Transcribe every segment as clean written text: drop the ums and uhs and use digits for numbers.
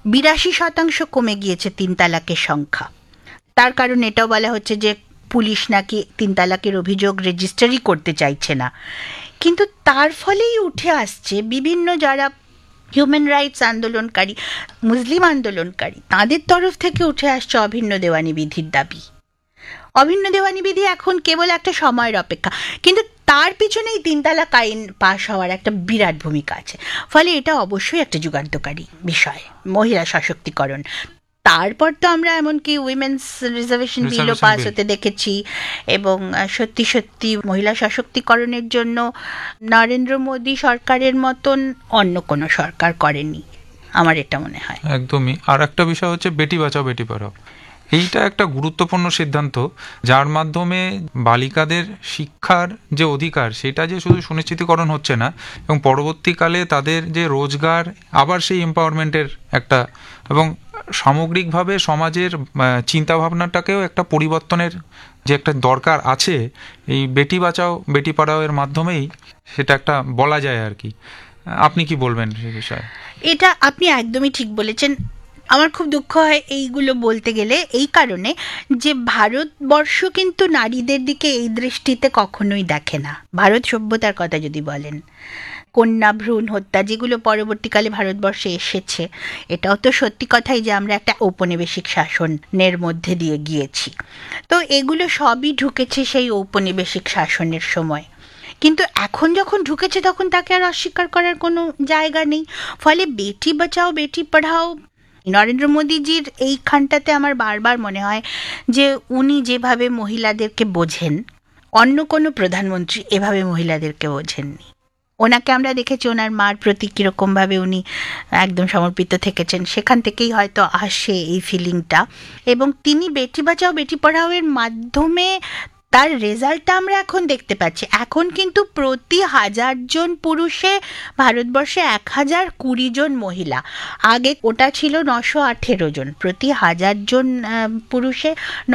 82% কমে গিয়েছে 3 তালাকের সংখ্যা। তার কারণ এটাও বলা হচ্ছে যে পুলিশ নাকি 3 তালাকের অভিযোগ রেজিস্টারই করতে চাইছে না। কিন্তু তার ফলেই উঠে আসছে বিভিন্ন যারা হিউম্যান রাইটস আন্দোলনকারী, মুসলিম আন্দোলনকারী, তাদের তরফ থেকে উঠে আসছে অভিন্ন দেওয়ানি বিধির দাবি। অভিন্ন দেওয়ানি বিধি এখন কেবল একটা সময়ের অপেক্ষা, কিন্তু তার পিছনেই 3 তালাক আইন পাশ হওয়ার একটা বিরাট ভূমিকা আছে। ফলে এটা অবশ্যই একটা যুগান্তকারী বিষয়, মহিলা সশক্তিকরণ। তারপর তো আমরা এমনকি উইমেন্স রিজার্ভেশন বিলও পাস হতে দেখেছি, এবং সত্যি সত্যি মহিলা সশক্তিকরণের জন্য নরেন্দ্র মোদী সরকারের মতন অন্য কোনো সরকার করেনি, আমার এটা মনে হয়। একদমই। আর একটা বিষয় হচ্ছে বেটি বাঁচাও বেটি পড়াও, এইটা একটা গুরুত্বপূর্ণ সিদ্ধান্ত, যার মাধ্যমে বালিকাদের শিক্ষার যে অধিকার সেটা যে শুধু সুনিশ্চিতকরণ হচ্ছে না, এবং পরবর্তীকালে তাদের যে রোজগার, আবার সেই এম্পাওয়ারমেন্টের একটা, এবং সামগ্রিকভাবে সমাজের চিন্তাভাবনাটাকেও একটা পরিবর্তনের যে একটা দরকার আছে, এই বেটি বাঁচাও বেটি পড়াও এর মাধ্যমেই সেটা একটা বলা যায় আর কি। আপনি কি বলবেন সে বিষয়ে? এটা আপনি একদমই ঠিক বলেছেন। আমার খুব দুঃখ হয় এইগুলো বলতে গেলে, এই কারণে যে ভারতবর্ষ কিন্তু নারীদের দিকে এই দৃষ্টিতে কখনোই দেখে না। ভারত সভ্যতার কথা যদি বলেন, কন্যা ভ্রূণ হত্যা যেগুলো পরবর্তীকালে ভারতবর্ষে এসেছে, এটাও তো সত্যি কথাই যে আমরা একটা ঔপনিবেশিক শাসনের মধ্যে দিয়ে গিয়েছি। তো এগুলো সবই ঢুকেছে সেই ঔপনিবেশিক শাসনের সময়, কিন্তু এখন যখন ঢুকেছে তখন তাকে আর অস্বীকার করার কোনো জায়গা নেই। ফলে বেটি বাঁচাও বেটি পড়াও, নরেন্দ্র মোদীজির এইখানটাতে আমার বারবার মনে হয় যে উনি যেভাবে মহিলাদেরকে বোঝেন, অন্য কোনো প্রধানমন্ত্রী এভাবে মহিলাদেরকে বোঝেননি। ওনাকে আমরা দেখেছি ওনার মার প্রতি কীরকমভাবে উনি একদম সমর্পিত থেকেছেন, সেখান থেকেই হয়তো আসে এই ফিলিংটা। এবং তিনি বেটি বাঁচাও বেটি পড়াও এর মাধ্যমে তার রেজাল্টটা আমরা এখন দেখতে পাচ্ছি। এখন কিন্তু প্রতি 1000 জন পুরুষে ভারতবর্ষে 1020 জন মহিলা, আগে ওটা ছিল 918 জন, প্রতি 1000 জন পুরুষে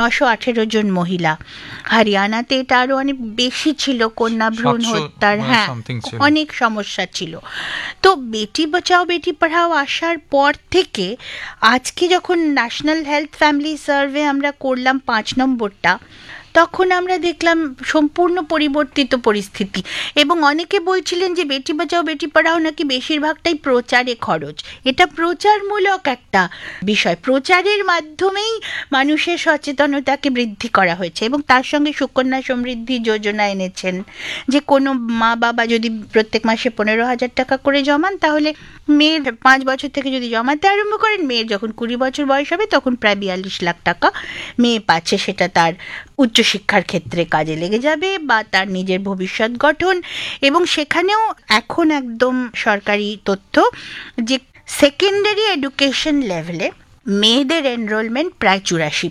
918 জন মহিলা। হরিয়ানাতে এটা আরও অনেক বেশি ছিল, কন্যা ভ্রূণ হত্যার অনেক সমস্যা ছিল। তো বেটি বাঁচাও বেটি পড়াও আসার পর থেকে আজকে যখন ন্যাশনাল হেলথ ফ্যামিলি সার্ভে আমরা করলাম 5 নম্বরটা, তখন আমরা দেখলাম সম্পূর্ণ পরিবর্তিত পরিস্থিতি। এবং অনেকে বলছিলেন যে বেটি বাঁচাও বেটি পড়াও নাকি বেশিরভাগটাই প্রচারে খরচ। এটা প্রচারমূলক একটা বিষয়, প্রচারের মাধ্যমেই মানুষের সচেতনতাকে বৃদ্ধি করা হয়েছে। এবং তার সঙ্গে সুকন্যা সমৃদ্ধি যোজনা এনেছেন, যে কোনো মা বাবা যদি প্রত্যেক মাসে 15,000 টাকা করে জমান, তাহলে মেয়ের 5 বছর থেকে যদি জমাতে আরম্ভ করেন, মেয়ের যখন 20 বছর বয়স হবে তখন প্রায় 42 লাখ টাকা মেয়ে পাচ্ছে। সেটা তার উচ্চশিক্ষার ক্ষেত্রে কাজে লেগে যাবে বা তার নিজের ভবিষ্যৎ গঠন। এবং সেখানেও এখন একদম সরকারি তথ্য যে সেকেন্ডারি এডুকেশন লেভেলে মেয়েদের এনরোলমেন্ট প্রায়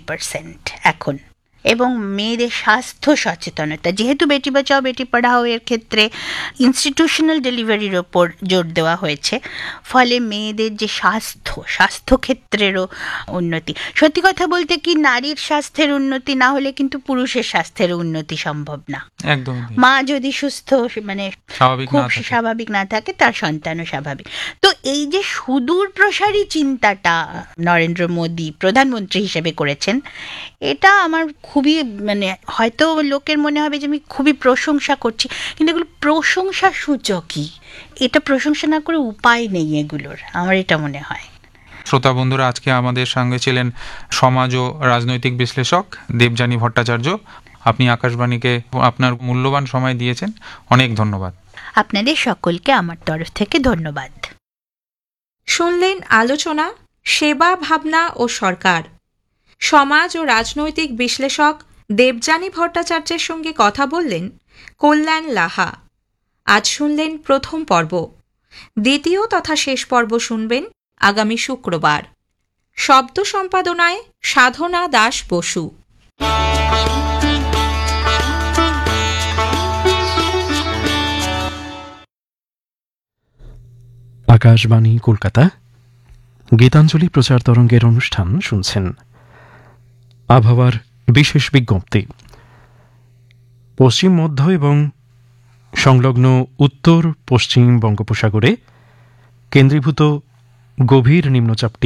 84% এখন। এবং মেয়েদের স্বাস্থ্য সচেতনতা, যেহেতু বেটি বাঁচাও বেটি পড়াও এর ক্ষেত্রে ইনস্টিটিউশনাল ডেলিভারির ওপর জোর দেওয়া হয়েছে, ফলে মেয়েদের যে স্বাস্থ্য ক্ষেত্রেরও উন্নতি। সত্যি কথা বলতে কি, নারীর স্বাস্থ্যের উন্নতি না হলে কিন্তু পুরুষের স্বাস্থ্যের উন্নতি সম্ভব না। একদম, মা যদি সুস্থ মানে খুব স্বাভাবিক না থাকে, তার সন্তানও স্বাভাবিক। তো এই যে সুদূর প্রসারী চিন্তাটা নরেন্দ্র মোদী প্রধানমন্ত্রী হিসেবে করেছেন, এটা আমার খুবই মানে হয়তো লোকের মনে হবে যে আমি খুবই প্রশংসা করছি, কিন্তু এগুলো প্রশংসা সূচকই, এটা প্রশংসা না করে উপায় নেই এগুলোর, আমার এটা মনে হয়। শ্রোতা বন্ধুরা, আজকে আমাদের সঙ্গে ছিলেন সমাজ ও রাজনৈতিক বিশ্লেষক দেবযানী ভট্টাচার্য। আপনি আকাশবাণীকে আপনার মূল্যবান সময় দিয়েছেন, অনেক ধন্যবাদ। আপনাদের সকলকে আমার তরফ থেকে ধন্যবাদ। শুনলেন আলোচনা সেবা ভাবনা ও সরকার। সমাজ ও রাজনৈতিক বিশ্লেষক দেবযানী ভট্টাচার্যের সঙ্গে কথা বললেন কল্যাণ লাহা। আজ শুনলেন প্রথম পর্ব। দ্বিতীয় তথা শেষ পর্ব শুনবেন আগামী শুক্রবার। শব্দ সম্পাদনায় সাধনা দাস বসু। আকাশবাণী কলকাতা, গীতাঞ্জলি প্রচার তরঙ্গের অনুষ্ঠান শুনছেন। আবহাওয়ার বিশেষ বিজ্ঞপ্তি। পশ্চিম মধ্য এবং সংলগ্ন উত্তর পশ্চিম বঙ্গোপসাগরে কেন্দ্রীভূত গভীর নিম্নচাপটি